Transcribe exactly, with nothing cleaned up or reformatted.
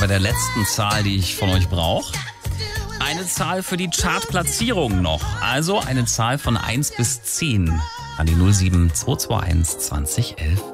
bei der letzten Zahl, die ich von euch brauche. Eine Zahl für die Chartplatzierung noch. Also eine Zahl von eins bis zehn an die null sieben zwei zwei eins zwanzig elf.